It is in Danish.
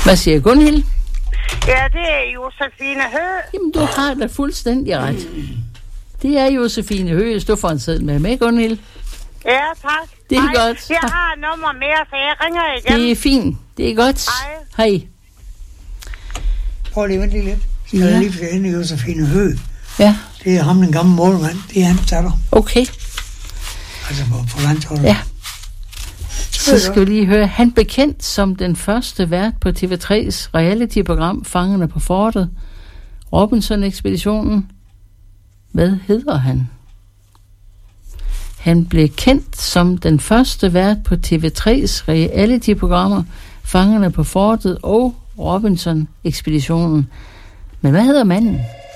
Hvad siger Gunhild? Ja, det er Josefine Høgh. Jamen, du har da fuldstændig ret. Det er Josefine Høgh, jeg står for en sæd med Gunhild. Ja, tak. Det er Hej. godt. Jeg har et nummer mere, så jeg ringer igen. Det er fint. Det er godt. Hej. Prøv lige at vente lidt. Skal jeg lige finde Josefine Høgh? Ja. Det er ham, den gamle målmand. Det er hans datter. Okay. Altså på landsholdet. Ja. Så skal vi lige høre. Han blev kendt som den første vært på TV3's reality-program Fangerne på Fortet. Robinson-ekspeditionen. Hvad hedder han? Han blev kendt som den første vært på TV3's reality-programmer Fangerne på Fortet og Robinson-ekspeditionen. Men hvad hedder manden?